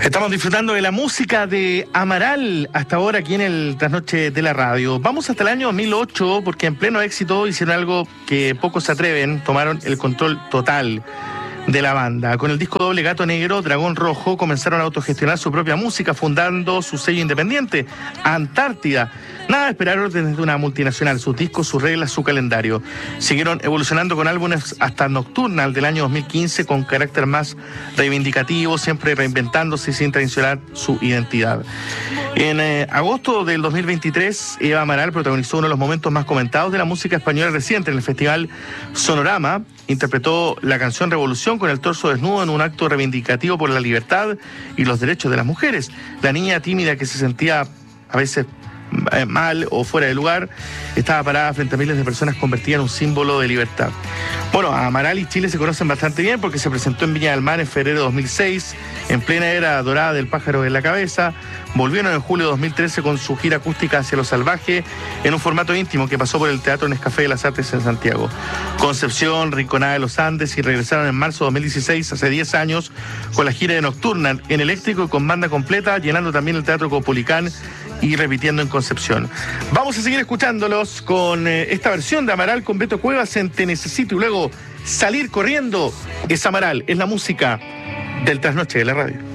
Estamos disfrutando de la música de Amaral hasta ahora aquí en el Trasnoche de la Radio. Vamos hasta el año 2008 porque en pleno éxito hicieron algo que pocos se atreven, tomaron el control total de la banda. Con el disco doble Gato Negro, Dragón Rojo, comenzaron a autogestionar su propia música, fundando su sello independiente, Antártida. Nada de esperar órdenes de una multinacional, sus discos, sus reglas, su calendario. Siguieron evolucionando con álbumes hasta Nocturnal del año 2015 con carácter más reivindicativo, siempre reinventándose sin traicionar su identidad. En agosto del 2023, Eva Amaral protagonizó uno de los momentos más comentados de la música española reciente en el festival Sonorama. Interpretó la canción Revolución con el torso desnudo en un acto reivindicativo por la libertad y los derechos de las mujeres. La niña tímida que se sentía a veces mal o fuera de lugar, estaba parada frente a miles de personas convertida en un símbolo de libertad. Bueno, Amaral y Chile se conocen bastante bien porque se presentó en Viña del Mar en febrero de 2006, en plena era dorada del pájaro en la cabeza. Volvieron en julio de 2013 con su gira acústica Hacia lo Salvaje, en un formato íntimo que pasó por el Teatro Nescafé de las Artes en Santiago, Concepción, Rinconada de los Andes, y regresaron en marzo de 2016, hace 10 años, con la gira de Nocturna en eléctrico y con banda completa, llenando también el Teatro Caupolicán y repitiendo en Concepción. Vamos a seguir escuchándolos con esta versión de Amaral con Beto Cuevas en Te Necesito, y luego Salir Corriendo. Es Amaral, es la música del Trasnoche de la Radio.